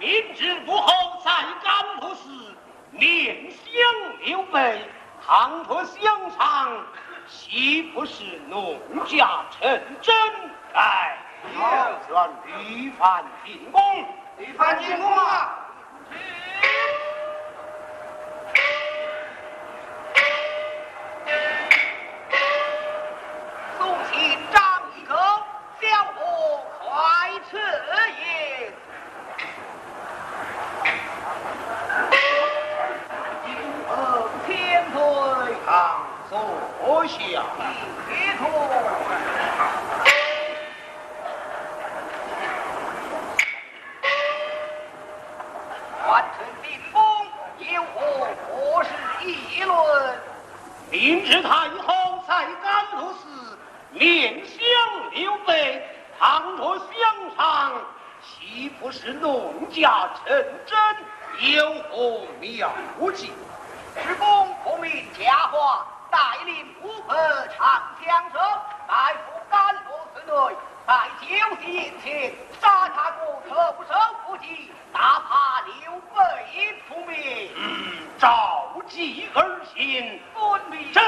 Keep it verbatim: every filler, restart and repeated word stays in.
明知不后在甘露寺面相刘备，倘若相长，岂不是农家成真？哎，要算屡犯进宫， 屡犯进宫啊！ 送信张一个，小伙快赐也。呃，天推倘坐下， 别脱。完成定封，有何何事议论？ 明知太后在甘露寺面相刘备，倘若相长，岂不是农家成真？有何妙计？ 施公不明佳话，带领五百长枪手，来赴甘露寺内，在九夕宴前杀他个头手不及，哪怕刘备出面。 嗯，召集而行， 分明朕